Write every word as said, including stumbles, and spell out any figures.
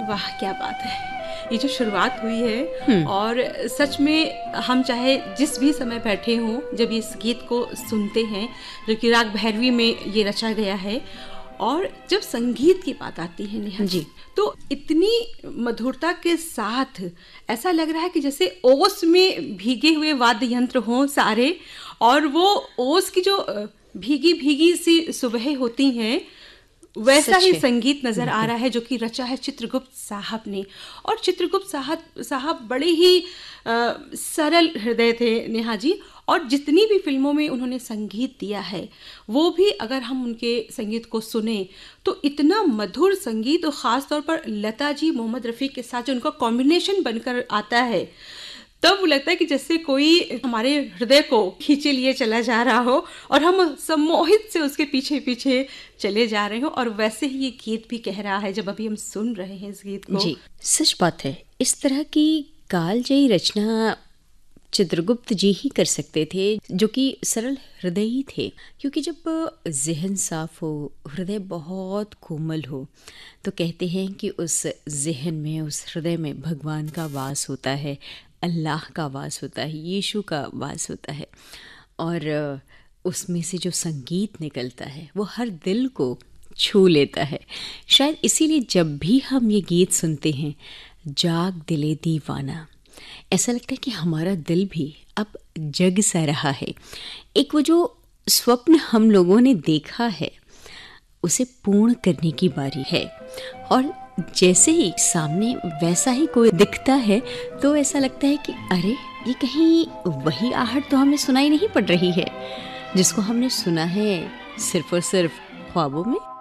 वाह क्या बात है, ये जो शुरुआत हुई है और सच में हम चाहे जिस भी समय बैठे हों जब इस गीत को सुनते हैं जो कि राग भैरवी में ये रचा गया है, और जब संगीत की बात आती है नेहा जी तो इतनी मधुरता के साथ ऐसा लग रहा है कि जैसे ओस में भीगे हुए वाद्य यंत्र हों सारे, और वो ओस की जो भीगी भीगी सी सुबह होती हैं वैसा ही संगीत नजर आ रहा है जो कि रचा है चित्रगुप्त साहब ने। और चित्रगुप्त साहब साहब बड़े ही आ, सरल हृदय थे नेहा जी, और जितनी भी फिल्मों में उन्होंने संगीत दिया है वो भी अगर हम उनके संगीत को सुने तो इतना मधुर संगीत, और ख़ास तौर पर लता जी मोहम्मद रफ़ी के साथ जो उनका कॉम्बिनेशन बनकर आता है तब वो लगता है कि जैसे कोई हमारे हृदय को खींचे लिए चला जा रहा हो और हम सम्मोहित से उसके पीछे पीछे चले जा रहे हो। और वैसे ही ये गीत भी कह रहा है जब अभी हम सुन रहे हैं इस गीत को। जी सच बात है, इस तरह की कालजयी रचना चित्रगुप्त जी ही कर सकते थे जो कि सरल हृदयी थे, क्योंकि जब जहन साफ हो, हृदय बहुत कोमल हो, तो कहते हैं कि उस जहन में, उस हृदय में भगवान का वास होता है, अल्लाह का वास होता है, यीशु का वास होता है। और उसमें से जो संगीत निकलता है वो हर दिल को छू लेता है। शायद इसीलिए जब भी हम ये गीत सुनते हैं, जाग दिले दीवाना, ऐसा लगता है कि हमारा दिल भी अब जग सा रहा है। एक वो जो स्वप्न हम लोगों ने देखा है उसे पूर्ण करने की बारी है, और जैसे ही सामने वैसा ही कोई दिखता है तो ऐसा लगता है कि अरे ये कहीं वही आहट तो हमें सुनाई नहीं पड़ रही है जिसको हमने सुना है सिर्फ और सिर्फ ख्वाबों में।